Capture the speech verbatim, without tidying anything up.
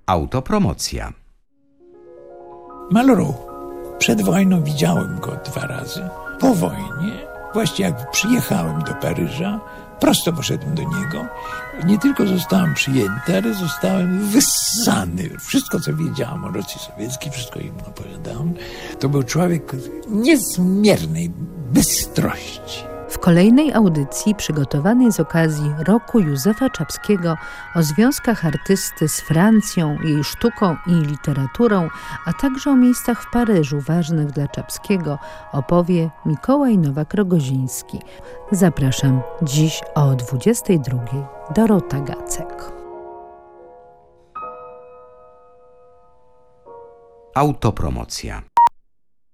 Autopromocja. Malraux. Przed wojną widziałem go dwa razy. Po wojnie, właśnie jak przyjechałem do Paryża, prosto poszedłem do niego. Nie tylko zostałem przyjęty, ale zostałem wyssany. Wszystko, co wiedziałem o Rosji Sowieckiej, wszystko im opowiadałem. To był człowiek niezmiernej bystrości. W kolejnej audycji przygotowanej z okazji roku Józefa Czapskiego o związkach artysty z Francją, jej sztuką i literaturą, a także o miejscach w Paryżu ważnych dla Czapskiego, opowie Mikołaj Nowak-Rogoziński. Zapraszam dziś o dwudziestej drugiej. Dorota Gacek. Autopromocja.